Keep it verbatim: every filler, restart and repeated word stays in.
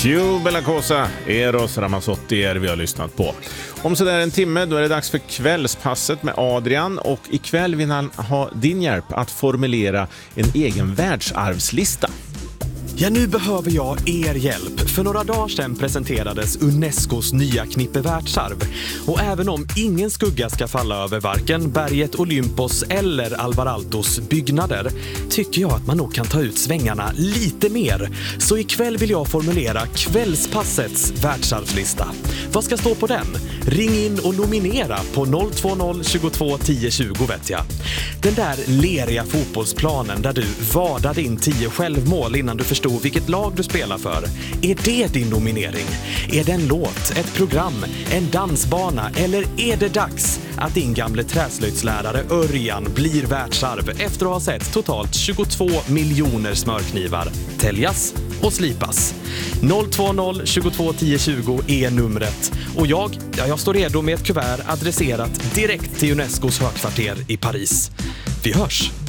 Q Bella Cosa, Eros Ramazzotti är vi har lyssnat på. Om sådär en timme då är det dags för kvällspasset med Adrian, och ikväll vill han ha din hjälp att formulera en egen världsarvslista. Ja, nu behöver jag er hjälp. För några dagar sedan presenterades Unescos nya knippe världsarv. Och även om ingen skugga ska falla över varken berget Olympos eller Alvar Aaltos byggnader, tycker jag att man nog kan ta ut svängarna lite mer. Så ikväll vill jag formulera kvällspassets världsarvslista. Vad ska stå på den? Ring in och nominera på noll två noll tjugotvå tio tjugo vet jag. Den där leriga fotbollsplanen där du vadade in tio självmål innan du förstod vilket lag du spelar för. Är det din nominering? Är det en låt, ett program, en dansbana, eller är det dags att din gamle träslöjdslärare Örjan blir världsarv efter att ha sett totalt tjugotvå miljoner smörknivar täljas och slipas? noll två noll tjugotvå tio tjugo är numret. Och jag, ja, jag står redo med ett kuvert adresserat direkt till Unescos högkvarter i Paris. Vi hörs!